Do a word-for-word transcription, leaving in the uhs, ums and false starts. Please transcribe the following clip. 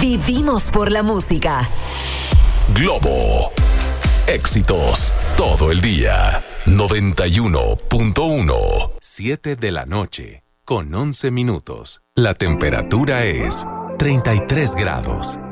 Vivimos por la música. Globo. Éxitos todo el día. noventa y uno punto uno. siete de la noche, con once minutos. La temperatura es treinta y tres grados.